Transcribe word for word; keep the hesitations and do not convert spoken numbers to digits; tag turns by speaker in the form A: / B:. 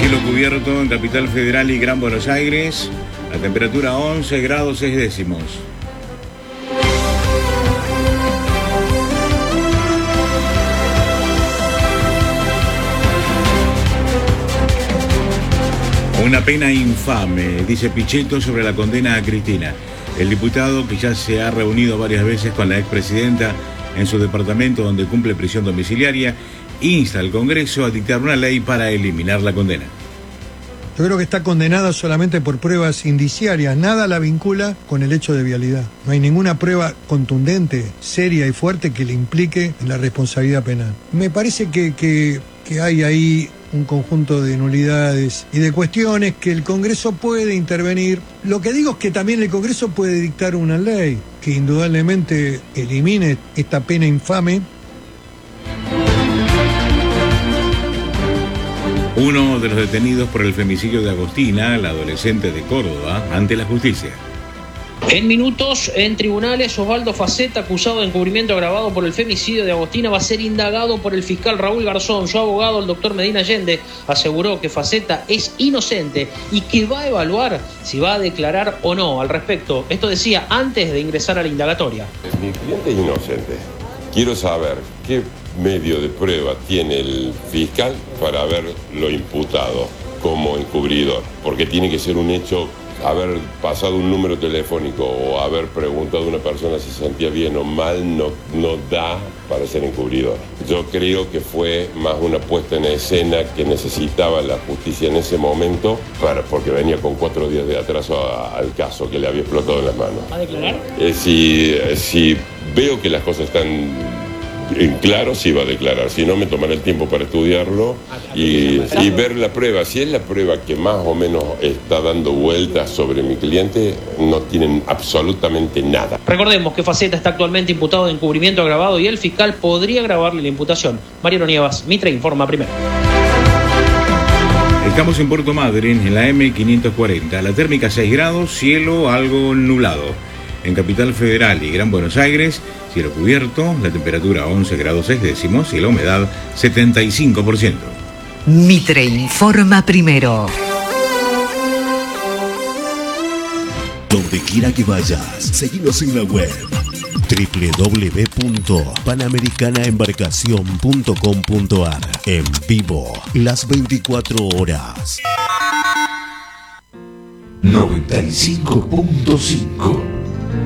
A: Cielo cubierto en Capital Federal y Gran Buenos Aires. La temperatura once grados seis décimos. Una pena infame, dice Pichetto sobre la condena a Cristina. El diputado, que ya se ha reunido varias veces con la expresidenta en su departamento donde cumple prisión domiciliaria, insta al Congreso a dictar una ley para eliminar la condena.
B: Yo creo que está condenada solamente por pruebas indiciarias, nada la vincula con el hecho de vialidad. No hay ninguna prueba contundente, seria y fuerte que le implique en la responsabilidad penal. Me parece que, que, que hay ahí un conjunto de nulidades y de cuestiones que el Congreso puede intervenir. Lo que digo es que también el Congreso puede dictar una ley que indudablemente elimine esta pena infame.
A: Uno de los detenidos por el femicidio de Agostina, la adolescente de Córdoba, ante la justicia.
C: En minutos, en tribunales, Osvaldo Faceta, acusado de encubrimiento agravado por el femicidio de Agostina, va a ser indagado por el fiscal Raúl Garzón. Su abogado, el doctor Medina Allende, aseguró que Faceta es inocente y que va a evaluar si va a declarar o no al respecto. Esto decía antes de ingresar a la indagatoria.
D: Mi cliente es inocente. Quiero saber qué medio de prueba tiene el fiscal para haberlo imputado como encubridor, porque tiene que ser un hecho. Haber pasado un número telefónico o haber preguntado a una persona si se sentía bien o mal no, no da para ser encubridor. Yo creo que fue más una puesta en escena que necesitaba la justicia en ese momento, para, porque venía con cuatro días de atraso a, al caso que le había explotado en las manos.
C: ¿Va a declarar?
D: Eh, si, si veo que las cosas están en claro, sí va a declarar. Si no, me tomaré el tiempo para estudiarlo y, y ver la prueba. Si es la prueba que más o menos está dando vueltas sobre mi cliente, no tienen absolutamente nada.
C: Recordemos que Faceta está actualmente imputado de encubrimiento agravado y el fiscal podría agravarle la imputación. Mariano Nievas, Mitre informa primero.
A: Estamos en Puerto Madryn, en la eme quinientos cuarenta. La térmica seis grados, cielo algo nublado. En Capital Federal y Gran Buenos Aires, cielo cubierto, la temperatura once grados seis décimos y la humedad setenta y cinco por ciento.
E: Mitre informa primero.
F: Donde quiera que vayas, seguinos en la web doble u doble u doble u punto panamericana embarcación punto com punto a r. En vivo, las veinticuatro horas.
G: noventa y cinco punto cinco